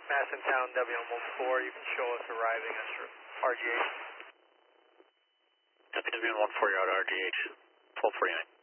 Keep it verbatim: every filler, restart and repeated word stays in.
Mass in town, W one one four, you can show us arriving at R G H. W one one four, you're at R G H, twelve forty-nine.